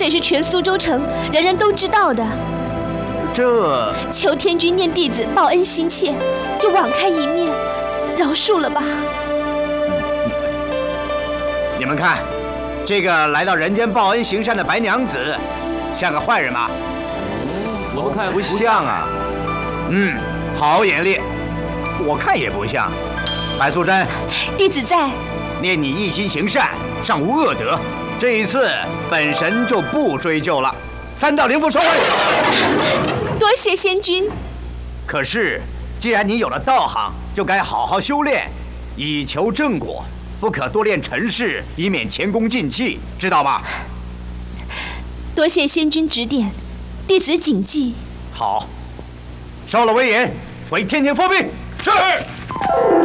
也是全苏州城人人都知道的。 这求天君念弟子报恩心切，就网开一面，饶恕了吧。 你们看，这个来到人间报恩行善的白娘子，像个坏人吗？ 我们看不像啊。 好眼力，我看也不像。白素贞， 弟子在。 念你一心行善，尚无恶德，这一次本神就不追究了。三道灵符收回。 多谢仙君。 可是，既然你有了道行，就该好好修炼，以求正果，不可多练尘事，以免前功尽弃，知道吗？ 多谢仙君指点，弟子谨记。 好，收了威严，回天庭复命。是。